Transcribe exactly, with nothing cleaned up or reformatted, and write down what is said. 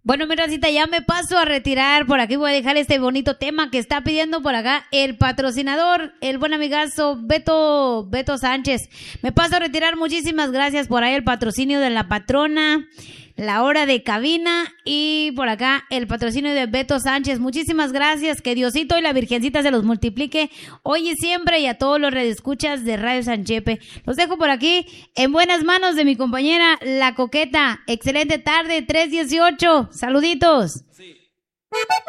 Bueno, mi racita, ya me paso a retirar. Por aquí voy a dejar este bonito tema que está pidiendo por acá el patrocinador, el buen amigazo Beto, Beto Sánchez. Me paso a retirar. Muchísimas gracias por ahí el patrocinio de la patrona, la hora de cabina y por acá el patrocinio de Beto Sánchez. Muchísimas gracias. Que Diosito y la Virgencita se los multiplique hoy y siempre, y a todos los redescuchas de Radio Sanchepe. Los dejo por aquí en buenas manos de mi compañera La Coqueta. Excelente tarde, tres dieciocho. Saluditos. Sí.